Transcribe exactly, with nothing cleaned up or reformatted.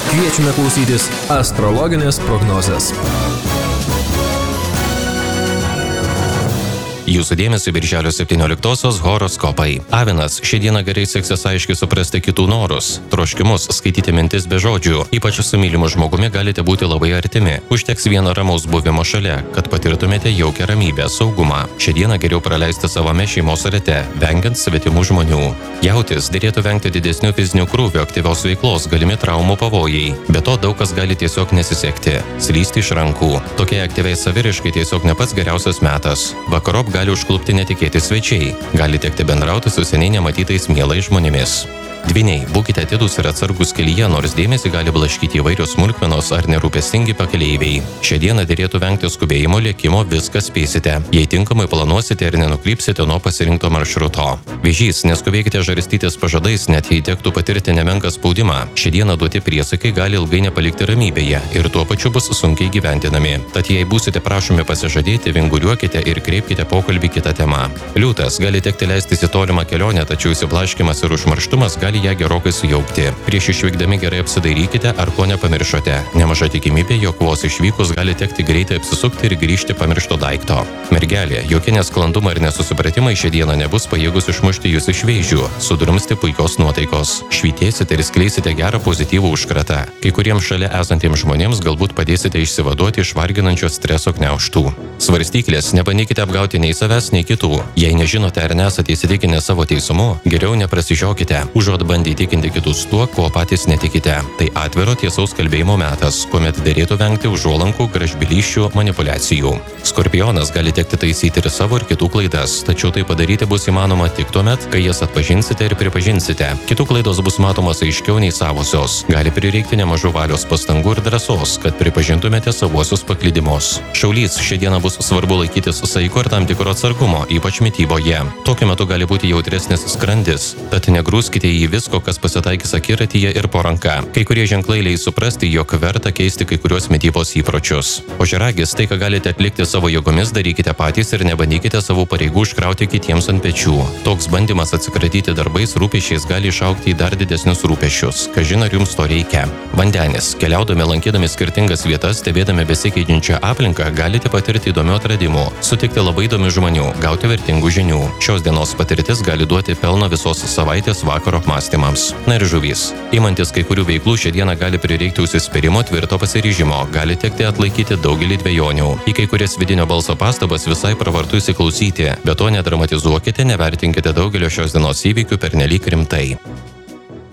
Kviečiame klausytis astrologinės prognozės. Jūsų dėmesio birželio septynioliktosios horoskopai. Avinas, šią dieną gerai seksis aiškiai suprasti kitų norus, troškimus, skaityti mintis be žodžių. Ypač su mylimu žmogumi galite būti labai artimi. Užteks vieno ramaus buvimo šalia, kad patirtumėte jaukią ramybę, saugumą. Šią dieną geriau praleisti savame šeimos rate, vengiant svetimų žmonių. Jautis, derėtų vengti didesnių fizinių krūvių, aktyvios veiklos, galimi traumų pavojai. Be to daug kas gali tiesiog nesisekti, slysti iš rankų. Tokiai aktyviai saviriškai tiesiog ne pats geriausias metas. Vakarop gali užklupti netikėti svečiai. Gali tekti bendrauti su seniai nematytais mielais žmonėmis. Dvyniai, būkite atidūs ir atsargus kelyje, nors dėmesį gali blaškyti įvairios smulkmenos ar nerūpestingi pakeleiviai. Šią dieną derėtų vengti skubėjimo, lėkimo, viską spėsite. Jei tinkamai planuosite ir nenukrypsite nuo pasirinkto maršruto. Vėžys, neskubėkite žarstytis pažadais, net jei tektų patirti nemenką spaudimą. Šią dieną duoti priesakai gali ilgai nepalikti ramybėje ir tuo pačiu bus sunkiai gyventinami. Tad jei būsite prašomi pasižadėti, vinguriuokite ir kreipkite pokalbį kitą temą. Liūtas, gali tekti leistis į tolimą kelionę, tačiau įsiblaškymas ir užmarštumas gali ją gerokai sujaukti. Prieš išvykdami gerai apsidairykite, ar ko nepamiršote. Nemaža tikimybė, jog vos išvykus gali tekti greitai apsisukti ir grįžti pamiršto daikto. Mergelė, jokie nesklandumai ir nesusipratimai šią dieną nebus pajėgus išmušti jūs iš vėžių, sudrumsti puikios nuotaikos. Švytėsite ir skleisite gerą pozityvų užkratą. Kai kuriems šalia esantiems žmonėms galbūt padėsite išsivaduoti iš varginančio streso gniaužtų. Svarstyklės, nebandykite apgauti nei savęs, nei kitų. Jei nežinote ar nesate įsitikinę savo teisumu, geriau neprasižiokite. Užuot bandė įtikinti kitus tuo, ko patys netikite. Tai atviro tiesaus kalbėjimo metas, kuomet derėtų vengti užuolankų, gražbylysčių, manipulacijų. Skorpionas, gali tekti taisyti ir savo ir kitų klaidas, tačiau tai padaryti bus įmanoma tik tuomet, kai jas atpažinsite ir pripažinsite. Kitų klaidos bus matomos aiškiau nei savosios. Gali prireikti nemažų valios pastangų ir drąsos, kad pripažintumėte savuosius paklydimus. Šaulys, šią dieną bus svarbu laikytis saiko ir tam tikro atsargumo, ypač mityboje. Tokiu metu gali būti jautresnis skrandis, tad negrūskite į visko, kas pasitaikys akiratyje ir po ranka. Kai kurie ženklai leis suprasti, jog verta keisti kai kuriuos mitybos įpročius. Ožiaragis, tai ką galite atlikti savo jėgomis, darykite patys ir nebandykite savo pareigų užkrauti kitiems ant pečių. Toks bandymas atsikratyti darbais rūpesčiais gali išaugti į dar didesnius rūpesčius. Kažin ar jums to reikia. Vandenis, keliaudami lankydami skirtingas vietas, stebėdami besikeičiančią aplinką, galite patirti įdomių atradimų, sutikti labai įdomių žmonių, gauti vertingų žinių. Šios dienos patirtis gali duoti pelno visos savaitės vakaro apmąstymams. Na ir žuvys. Imantis kai kurių veiklų šią dieną gali prireikti užsispyrimo, tvirto pasiryžimo, gali tekti atlaikyti daugelį dvejonių. Į kai kurias vidinio balso pastabas visai pravartu įsiklausyti, bet to nedramatizuokite, nevertinkite daugelio šios dienos įvykių pernelyg rimtai.